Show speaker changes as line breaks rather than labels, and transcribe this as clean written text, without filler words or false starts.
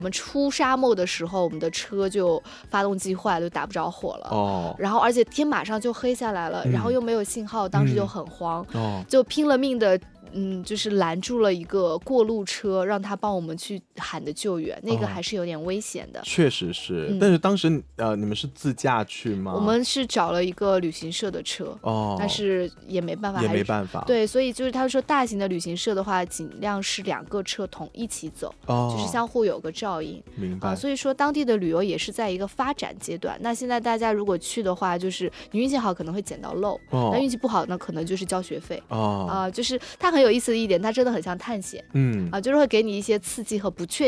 我们出沙漠的时候，我们的车就发动机坏了，就打不着火了。然后而且天马上就黑下来了，然后又没有信号，当时就很慌，就拼了命的。就是拦住了一个过路车，让他帮我们去喊的救援，那个还是有点危险的。
确实是，但是当时你们是自驾去吗？
我们是找了一个旅行社的车，但是也没办法，
也没办法。
对，所以就是他说大型的旅行社的话，尽量是2个车一起走，就是相互有个照应。
明白。
所以说当地的旅游也是在一个发展阶段。那现在大家如果去的话，就是你运气好可能会捡到漏，那运气不好呢，可能就是交学费。就是它很有意思的一点，它真的很像探险，就是会给你一些刺激和不确